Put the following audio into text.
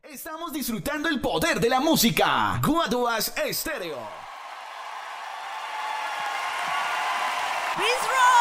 Estamos disfrutando el poder de la música. Guaduas Estéreo. Please roll.